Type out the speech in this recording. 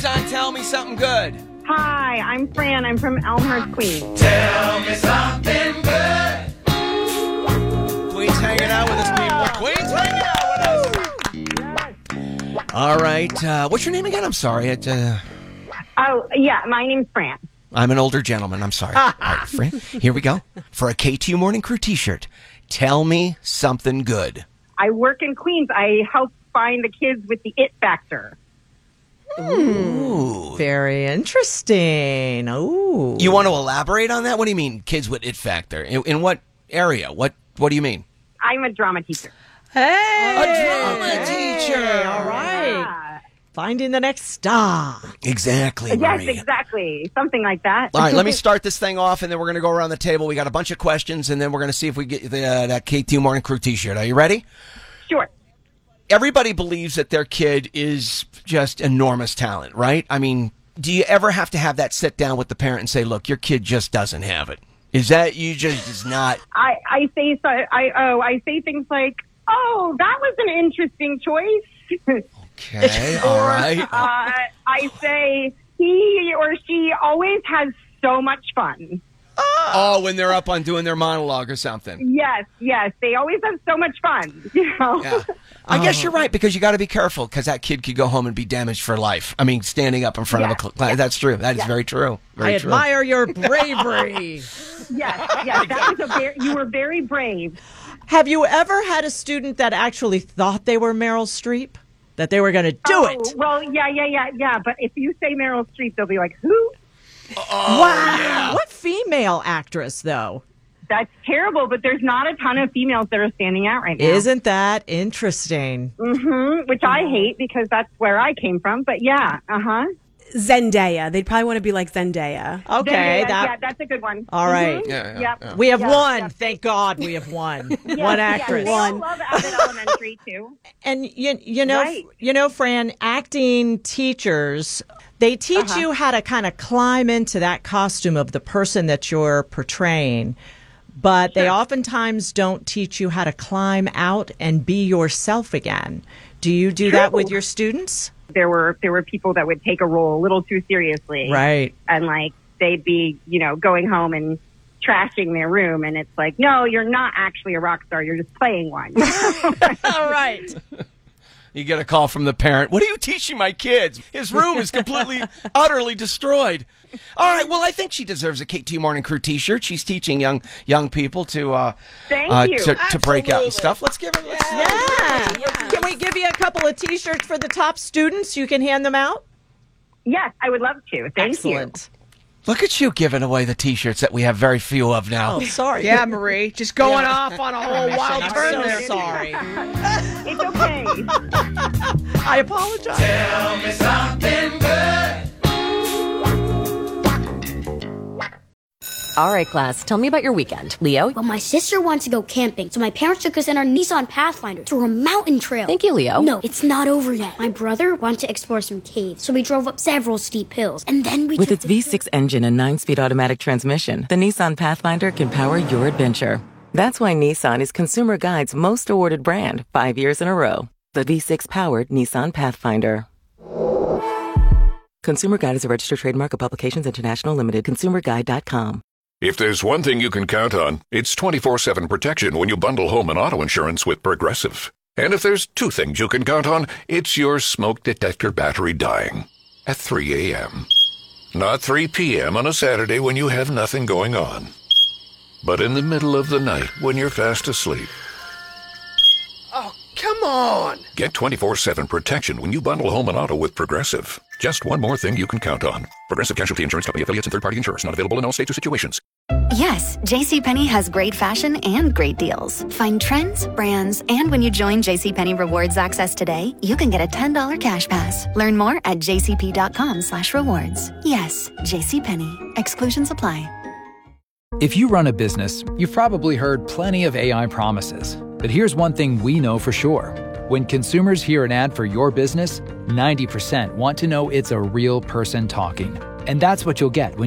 Tell me something good. Hi, I'm Fran. I'm from Elmhurst, Queens. Tell me something good. Queens hanging out with us, people. Queens hanging out with us. All right. What's your name again? I'm sorry. Oh, yeah. My name's Fran. I'm an older gentleman. I'm sorry. All right, Fran. Here we go. For a KTU Morning Crew t-shirt. Tell me something good. I work in Queens. I help find the kids with the it factor. Ooh. Very interesting. Ooh. You want to elaborate on that? What do you mean, kids with it factor? In what area? What do you mean? I'm a drama teacher. Hey. A drama teacher. All right. Yeah. Finding the next star. Exactly, Yes, Marie. exactly. Something like that. All right, let me start this thing off, and then we're going to go around the table. We got a bunch of questions, and then we're going to see if we get that KTU Morning Crew t-shirt. Are you ready? Sure. Everybody believes that their kid is just enormous talent, right? I mean, do you ever have to have that sit down with the parent and say, look, your kid just doesn't have it? Is that you just is not? I say so. I say things like, "Oh, that was an interesting choice." Okay, all right. I say he or she always has so much fun. Oh, when they're up on doing their monologue or something. Yes. They always have so much fun. You know? Yeah. I guess you're right, because you got to be careful, because that kid could go home and be damaged for life. I mean, standing up in front of a class. That's true. That is very true. Very I true. admire your bravery. Yes. That was you were very brave. Have you ever had a student that actually thought they were Meryl Streep? That they were going to do it? Well, yeah. But if you say Meryl Streep, they'll be like, who? Wow. Yeah. What female actress, though? That's terrible, but there's not a ton of females that are standing out right now. Isn't that interesting? Mm-hmm, which I hate, because that's where I came from. But yeah, Zendaya. They'd probably want to be like Zendaya. Okay. Yeah, that's a good one. All right. Mm-hmm. Yeah. We have one. Yep. Thank God we have one. Yes, One actress. Yes, they all love Abbott Elementary, too. And you know, Right. Fran, acting teachers, they teach you how to kind of climb into that costume of the person that you're portraying, but they oftentimes don't teach you how to climb out and be yourself again. Do you do that with your students? There were people that would take a role a little too seriously. Right. And like they'd be, going home and trashing their room, and it's like, no, you're not actually a rock star, you're just playing one. All right. You get a call from the parent. What are you teaching my kids? His room is completely, utterly destroyed. All right. Well, I think she deserves a KTU Morning Crew t-shirt. She's teaching young people to Thank you. to break out and stuff. Let's give her. Yeah. Can we give you a couple of T-shirts for the top students? You can hand them out? Yes, I would love to. Thank Excellent. Look at you giving away the t-shirts that we have very few of now. Oh, sorry. Yeah, Marie, just going off on a whole wild turn I'm so there. sorry. you. It's okay. I apologize. Tell me something good. All right, class, tell me about your weekend. Leo? Well, my sister wants to go camping, so my parents took us in our Nissan Pathfinder through a mountain trail. Thank you, Leo. No, it's not over yet. My brother wanted to explore some caves, so we drove up several steep hills, and then we With its V6 engine and 9-speed automatic transmission, the Nissan Pathfinder can power your adventure. That's why Nissan is Consumer Guide's most awarded brand 5 years in a row. The V6-powered Nissan Pathfinder. Consumer Guide is a registered trademark of Publications International Limited. ConsumerGuide.com. If there's one thing you can count on, it's 24/7 protection when you bundle home and auto insurance with Progressive. And if there's two things you can count on, it's your smoke detector battery dying at 3 a.m. Not 3 p.m. on a Saturday when you have nothing going on, but in the middle of the night when you're fast asleep. Oh, come on. Get 24/7 protection when you bundle home and auto with Progressive. Just one more thing you can count on. Progressive Casualty Insurance Company affiliates and third-party insurers. Not available in all states or situations. Yes, JCPenney has great fashion and great deals. Find trends, brands, and when you join JCPenney Rewards Access today, you can get a $10 cash pass. Learn more at jcp.com/rewards. Yes, JCPenney. Exclusions apply. If you run a business, you've probably heard plenty of AI promises. But here's one thing we know for sure. When consumers hear an ad for your business, 90% want to know it's a real person talking. And that's what you'll get when